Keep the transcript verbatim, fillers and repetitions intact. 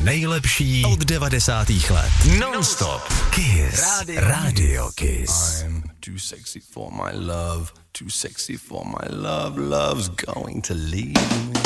nejlepší od devadesátých let. Non-stop. Kiss. Radio, Radio Kiss. I'm too sexy for my love, too sexy for my love, love's going to leave me.